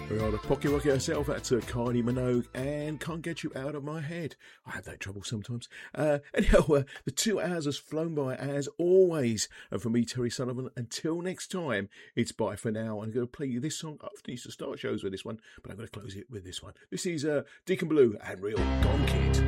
Well, the Pocket Rocket herself, that's Kylie Minogue, and Can't Get You Out of My Head. I have that trouble sometimes. Anyhow, the 2 hours has flown by as always. And from me, Terry Sullivan, until next time, it's bye for now. I'm going to play you this song. I often used to start shows with this one, but I'm going to close it with this one. This is Deacon Blue and Real Gone Kid.